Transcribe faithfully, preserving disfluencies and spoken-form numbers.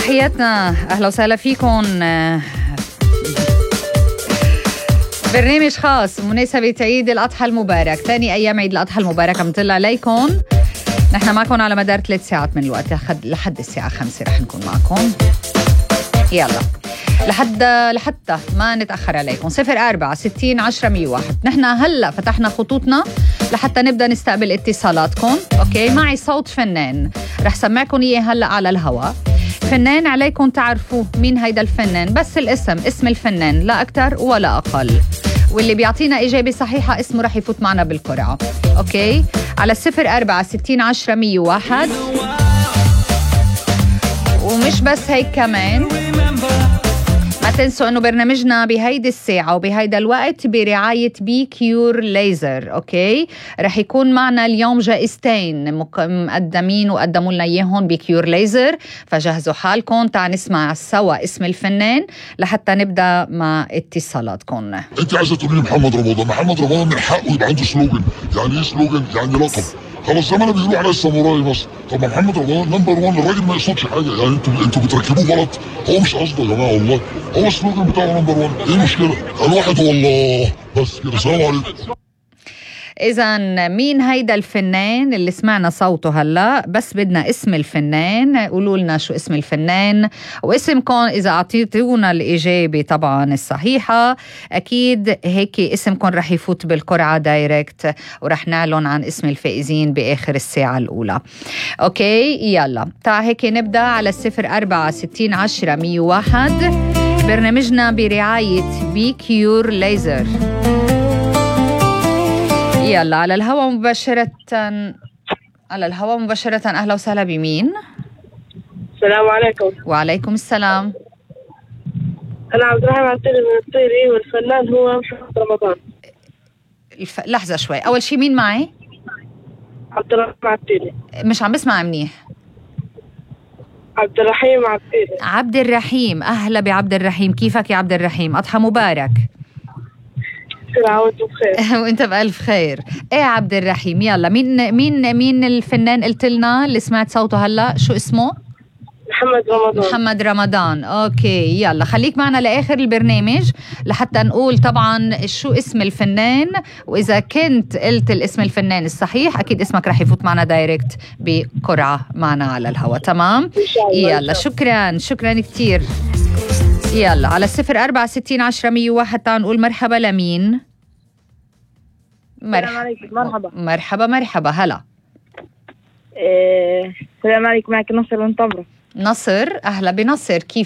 تحياتنا، أهلا وسهلا فيكم. برنامج خاص بمناسبة عيد الأضحى المبارك، ثاني أيام عيد الأضحى المبارك عم نطلع عليكم. نحن معكم على مدار ثلاث ساعات من الوقت لحد الساعة خمسة رح نكون معكم. يلا لحد لحتى ما نتأخر عليكم. صفر أربعة ستين عشرة مية واحد. نحن هلأ فتحنا خطوطنا لحتى نبدأ نستقبل اتصالاتكم. أوكي، معي صوت فنان رح سمعكم إياه هلأ على الهواء. فنان عليكم تعرفوا مين هيدا الفنان، بس الاسم اسم الفنان لا أكتر ولا أقل، واللي بيعطينا إجابة صحيحة اسمه رح يفوت معنا بالقرعة. أوكي، على الصفر أربعة ستين عشرة مية واحد. ومش بس هيك كمان، ما تنسوا انه برنامجنا بهيدي الساعة وبهيدا الوقت برعاية بي كيور ليزر. اوكي، رح يكون معنا اليوم جائزتين مقدمين وقدموا لنا اياهم بي كيور ليزر، فجهزوا حالكم. تعال نسمع سوا اسم الفنان لحتى نبدا مع اتصالاتكم. انت عايزه تقولي محمد رمضان؟ محمد رمضان من حقه يبقى عنده سلوجن. يعني ايه سلوجن؟ يعني لقب. خلاص زمان بيقولوا على الساموراي مصر. طب محمد رمضان نمبر واحد، الراجل ما يقصدش حاجه، يعني انتوا انتوا بتركبوه غلط، هو مش قصده يا جماعه والله، هو السلوجن بتاعه نمبر واحد. ايه المشكله؟ الواحد هو الله بس كده. السلام عليكم. إذا مين هيدا الفنان اللي سمعنا صوته هلا؟ بس بدنا اسم الفنان، قولوا لنا شو اسم الفنان واسمكم. إذا أعطيتونا الإجابة طبعا الصحيحة أكيد هيك اسمكم رح يفوت بالقرعة دايركت، ورح نعلن عن اسم الفائزين بآخر الساعة الأولى. أوكي يلا تعال هيك نبدأ على الصفر أربعة ستين عشرة مية واحد. برنامجنا برعاية بي كيور ليزر. يلا على الهواء مباشرة، على الهواء مباشرة. أهلا وسهلا بمين؟ السلام عليكم. وعليكم السلام. أنا عبد الرحيم عبدالله من الطيري، والفنان هو محمد رمضان. الف... لحظة شوي، أول شي مين معي؟ عبد الرحيم عبدالله. مش عم بسمع منيح. عبد الرحيم عبدالله. عبد الرحيم، أهلا بعبد الرحيم، كيفك يا عبد الرحيم؟ أضحى مبارك. وانتم بخير. وانت بألف خير. ايه عبد الرحيم، يلا مين مين مين الفنان قلت لنا اللي سمعت صوته هلا؟ شو اسمه؟ محمد رمضان. محمد رمضان. اوكي يلا خليك معنا لاخر البرنامج لحتى نقول طبعا شو اسم الفنان، واذا كنت قلت الاسم الفنان الصحيح اكيد اسمك رح يفوت معنا دايركت بقرعه معنا على الهواء. تمام؟ إن شاء الله. يلا شكرا شكرا كتير. يلا على الصفر أربعة ستين عشرة مية واحد. تعال نقول مرحبا لمين؟ مرحبا. مرحبا مرحبا مرحبا. هلا. إيه، السلام عليكم، معك نصر من طمرة. نصر، أهلا بنصر، كيف